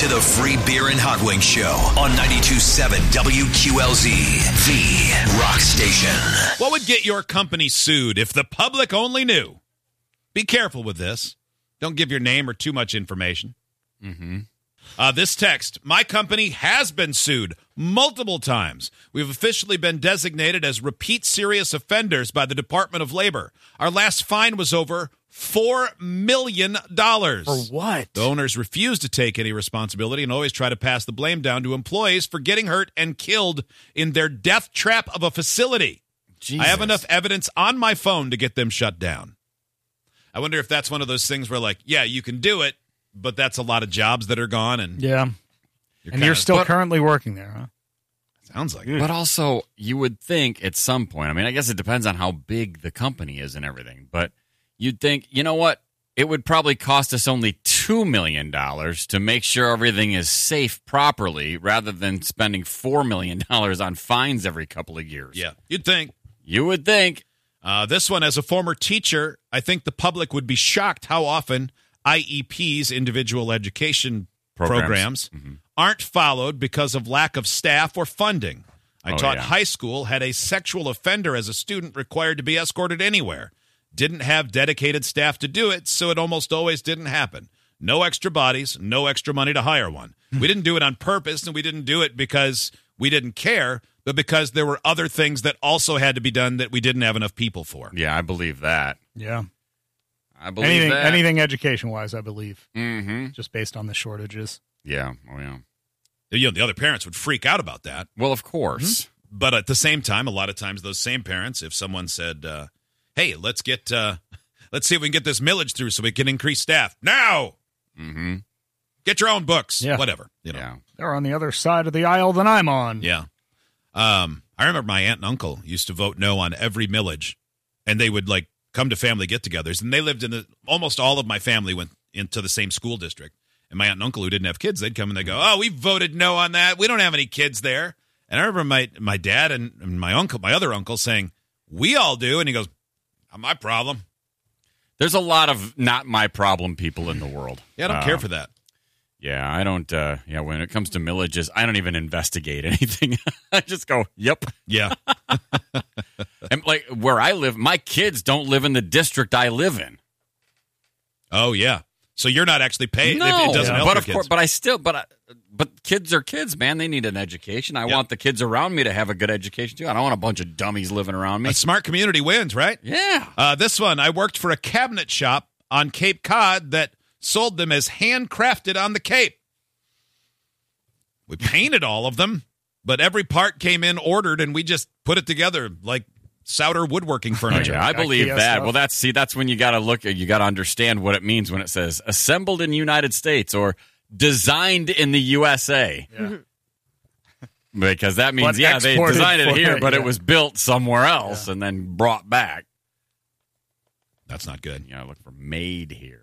to the Free Beer and Hot Wings Show on 92.7 WQLZ, the rock station. What would get your company sued if the public only knew? Be careful with this. Don't give your name or too much information. This text, my company has been sued multiple times. We've officially been designated as repeat serious offenders by the Department of Labor. Our last fine was over $4 million. For what? The owners refuse to take any responsibility and always try to pass the blame down to employees for getting hurt and killed in their death trap of a facility. Jesus. I have enough evidence on my phone to get them shut down. I wonder if that's one of those things where, like, yeah, you can do it, but that's a lot of jobs that are gone. And Yeah. You're still currently working there, huh? Sounds like it. But also, you would think at some point, I mean, I guess it depends on how big the company is and everything, but you'd think, you know what? It would probably cost us only $2 million to make sure everything is safe properly rather than spending $4 million on fines every couple of years. Yeah, you'd think. You would think. This one, as a former teacher, I think the public would be shocked how often IEPs, individual education programs, aren't followed because of lack of staff or funding. I taught high school, had a sexual offender as a student required to be escorted anywhere. Didn't have dedicated staff to do it, so it almost always didn't happen. No extra bodies, no extra money to hire one. We didn't do it on purpose, and we didn't do it because we didn't care, but because there were other things that also had to be done that we didn't have enough people for. Yeah, I believe that. Yeah. I believe that. Anything education-wise, I believe. Mm-hmm. Just based on the shortages. Yeah. Oh, yeah. You know, the other parents would freak out about that. Well, of course. But at the same time, a lot of times those same parents, if someone said, hey, let's see if we can get this millage through so we can increase staff. Now! Mm-hmm. Get your own books. Yeah. Whatever. You know. Yeah. They're on the other side of the aisle than I'm on. Yeah. I remember my aunt and uncle used to vote no on every millage, and they would, like, come to family get-togethers, and they lived almost all of my family went into the same school district. And my aunt and uncle who didn't have kids, they'd come and they'd go, oh, we voted no on that. We don't have any kids there. And I remember my dad and my other uncle saying, we all do. And he goes, not my problem. There's a lot of not my problem people in the world. Yeah, I don't care for that. Yeah, I don't. When it comes to millages, I don't even investigate anything. I just go, yep. Yeah. And like where I live, my kids don't live in the district I live in. Oh, yeah. So you're not actually paying. No, it doesn't help but your of kids. course, but kids are kids, man. They need an education. I want the kids around me to have a good education too. I don't want a bunch of dummies living around me. A smart community wins, right? Yeah. This one, I worked for a cabinet shop on Cape Cod that sold them as handcrafted on the Cape. We painted all of them, but every part came in ordered, and we just put it together like Souter woodworking furniture. I believe that. stuff. Well, that's when you got to you got to understand what it means when it says assembled in the United States or designed in the USA. Yeah. Because that means, But they exported designed it for here, it, but yeah. it was built somewhere else and then brought back. That's not good. Look for made here.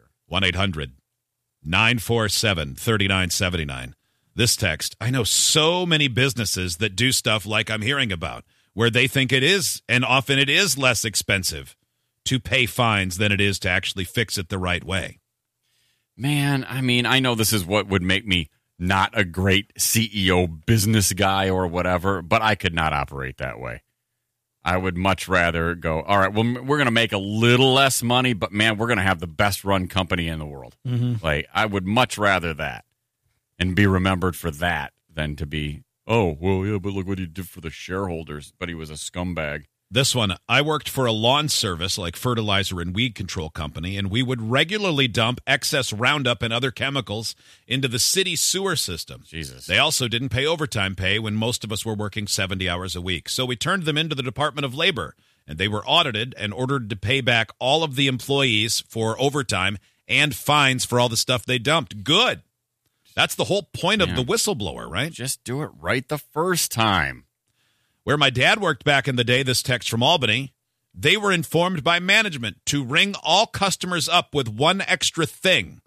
1-800-947-3979. This text, I know so many businesses that do stuff like I'm hearing about, where they think it is, and often it is less expensive to pay fines than it is to actually fix it the right way. Man, I mean, I know this is what would make me not a great CEO business guy or whatever, but I could not operate that way. I would much rather go, all right, well, we're going to make a little less money, but man, we're going to have the best run company in the world. Mm-hmm. Like, I would much rather that and be remembered for that than to be, oh, well, yeah, but look what he did for the shareholders, but he was a scumbag. This one, I worked for a lawn service like fertilizer and weed control company, and we would regularly dump excess Roundup and other chemicals into the city sewer system. Jesus. They also didn't pay overtime pay when most of us were working 70 hours a week. So we turned them into the Department of Labor, and they were audited and ordered to pay back all of the employees for overtime and fines for all the stuff they dumped. Good. That's the whole point of the whistleblower, right? Just do it right the first time. Where my dad worked back in the day, this text from Albany, they were informed by management to ring all customers up with one extra thing.